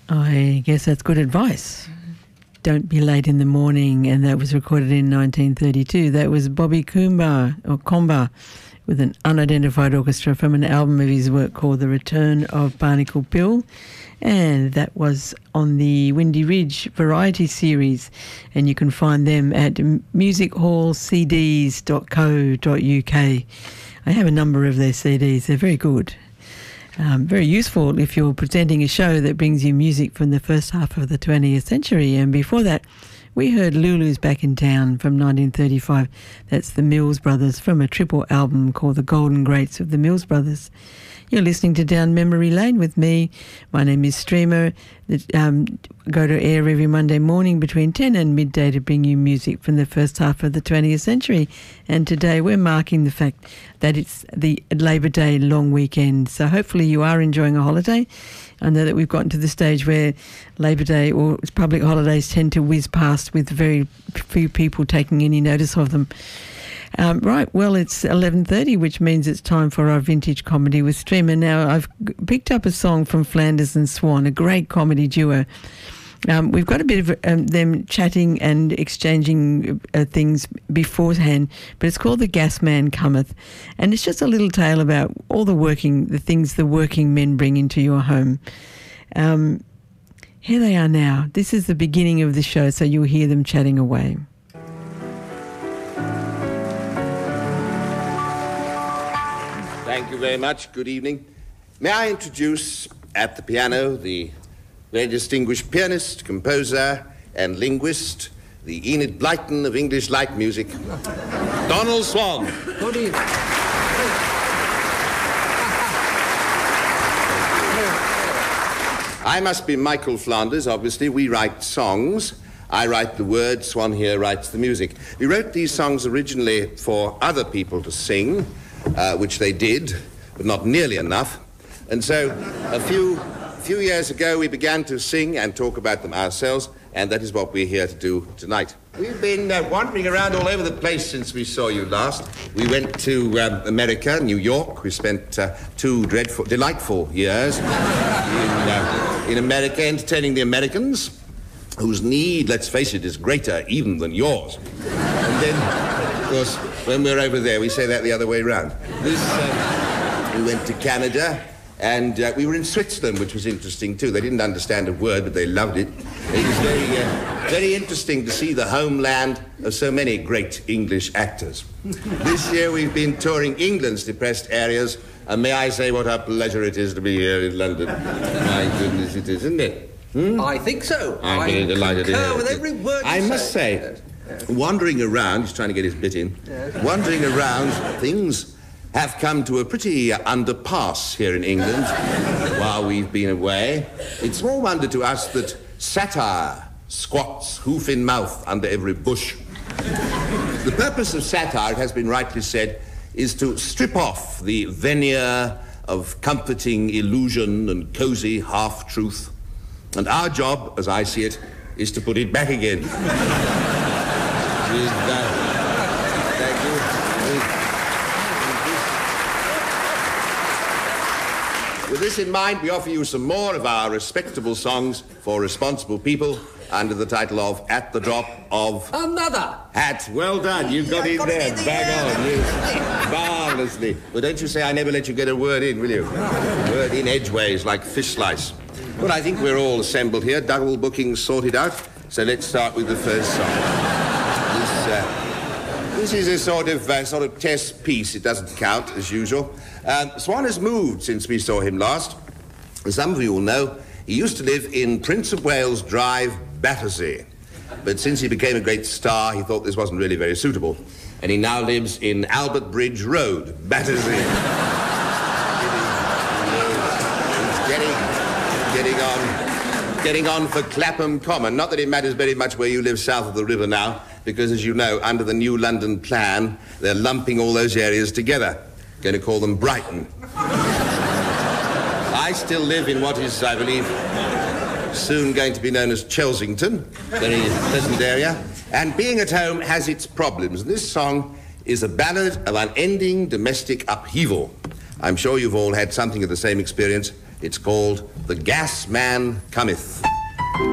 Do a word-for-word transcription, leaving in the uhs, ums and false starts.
I guess that's good advice. Don't be late in the morning, and that was recorded in nineteen thirty-two. That was Bobby Coomber, or Comber, with an unidentified orchestra from an album of his work called The Return of Barnacle Bill, and that was on the Windy Ridge Variety Series, and you can find them at music hall c ds dot co dot u k. I have a number of their C Ds. They're very good. Um, very useful if you're presenting a show that brings you music from the first half of the twentieth century. And before that, we heard Lulu's Back in Town from nineteen thirty-five. That's the Mills Brothers from a triple album called The Golden Greats of the Mills Brothers. You're listening to Down Memory Lane with me. My name is Streamer. Um, go to air every Monday morning between ten and midday to bring you music from the first half of the twentieth century. And today we're marking the fact that it's the Labor Day long weekend. So hopefully you are enjoying a holiday. I know that we've gotten to the stage where Labor Day or public holidays tend to whiz past with very few people taking any notice of them. Um, right, well, it's eleven thirty, which means it's time for our Vintage Comedy with Streamer. Now, I've picked up a song from Flanders and Swan, a great comedy duo. Um, we've got a bit of um, them chatting and exchanging uh, things beforehand, but it's called The Gas Man Cometh, and it's just a little tale about all the working, the things the working men bring into your home. Um, here they are now. This is the beginning of the show, so you'll hear them chatting away. Thank you very much. Good evening. May I introduce at the piano the very distinguished pianist, composer, and linguist, the Enid Blyton of English light music, Donald Swan. Good evening. I must be Michael Flanders, obviously. We write songs. I write the words, Swan here writes the music. We wrote these songs originally for other people to sing, uh, which they did, but not nearly enough. And so a few, few years ago, we began to sing and talk about them ourselves, and that is what we're here to do tonight. We've been uh, wandering around all over the place since we saw you last. We went to um, America, New York. We spent uh, two dreadful, delightful years in, uh, in America, entertaining the Americans, whose need, let's face it, is greater even than yours. And then, of course, when we're over there, we say that the other way around. This, uh, we went to Canada, and uh, we were in Switzerland, which was interesting, too. They didn't understand a word, but they loved it. It was very, uh, very interesting to see the homeland of so many great English actors. This year, we've been touring England's depressed areas, and may I say what a pleasure it is to be here in London. My goodness, it is, isn't it? Hmm? I think so. I'm very delighted to hear with every word you I say. must say, Yes. Yes. wandering around, he's trying to get his bit in, yes. wandering around, things have come to a pretty uh, underpass here in England while we've been away. It's small wonder to us that satire squats hoof in mouth under every bush. The purpose of satire, it has been rightly said, is to strip off the veneer of comforting illusion and cosy half-truth. And our job, as I see it, is to put it back again. With, uh, thank you. With this in mind, we offer you some more of our respectable songs for responsible people under the title of At the Drop of... Another! Hat. Well done. You got Yeah, in got there. it in the Bang air. on. You. Marvellously. Well, don't you say I never let you get a word in, will you? Word in edgeways like fish slice. Well, I think we're all assembled here, double bookings sorted out, so let's start with the first song. This, uh, this is a sort of uh, sort of test piece. It doesn't count, as usual. Um, Swan has moved since we saw him last. As some of you will know, he used to live in Prince of Wales Drive, Battersea. But since he became a great star, he thought this wasn't really very suitable. And he now lives in Albert Bridge Road, Battersea. Getting on, getting on for Clapham Common. Not that it matters very much where you live south of the river now, because as you know, under the new London plan, they're lumping all those areas together. Going to call them Brighton. I still live in what is, I believe, soon going to be known as Chelsington. Very pleasant area. And being at home has its problems. This song is a ballad of unending domestic upheaval. I'm sure you've all had something of the same experience It's called The Gas Man Cometh.